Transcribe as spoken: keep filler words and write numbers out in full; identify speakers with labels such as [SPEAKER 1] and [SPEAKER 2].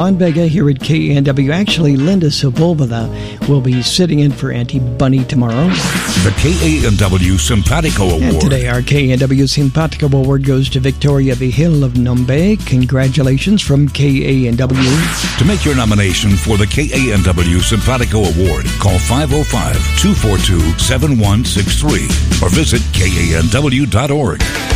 [SPEAKER 1] On Vega here at K A N W. Actually, Linda Sepulveda will be sitting in for Auntie Bunny tomorrow.
[SPEAKER 2] The K A N W Simpatico Award.
[SPEAKER 1] And today our K A N W Simpatico Award goes to Victoria Vigil of Nombe. Congratulations from K A N W.
[SPEAKER 2] To make your nomination for the K A N W Simpatico Award, call five oh five, two four two, seven one six three or visit K A N W dot org.